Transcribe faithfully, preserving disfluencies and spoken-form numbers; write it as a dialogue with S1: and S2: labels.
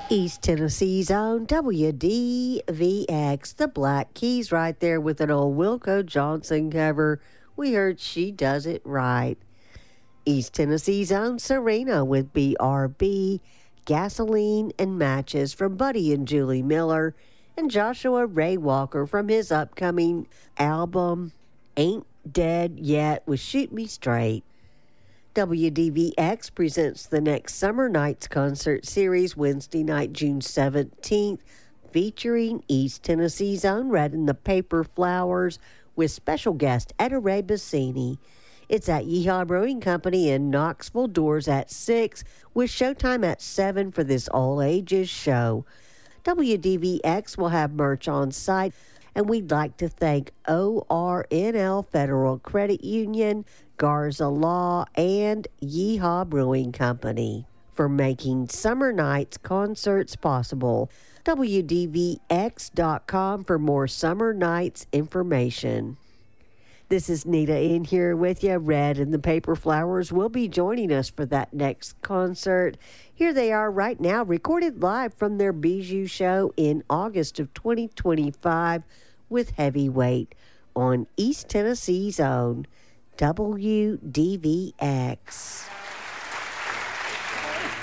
S1: East Tennessee's own W D V X, the Black Keys, right there with an old Wilco Johnson cover. We heard She Does It Right. East Tennessee's own Serena with B R B, Gasoline and Matches from Buddy and Julie Miller, and Joshua Ray Walker from his upcoming album Ain't Dead Yet with Shoot Me Straight. W D V X presents the next Summer Nights concert series Wednesday night, June seventeenth, featuring East Tennessee's own Red and the Paper Flowers with special guest Etta Ray Bassini. It's at Yeehaw Brewing Company in Knoxville, doors at six, with showtime at seven for this all-ages show. W D V X will have merch on site, and we'd like to thank O R N L Federal Credit Union, Garza Law, and Yeehaw Brewing Company for making Summer Nights concerts possible. W D V X dot com for more Summer Nights information. This is Nita in here with you. Red and the Paper Flowers will be joining us for that next concert. Here they are right now, recorded live from their Bijou show in August of twenty twenty-five with Heavyweight on East Tennessee's own W D V X.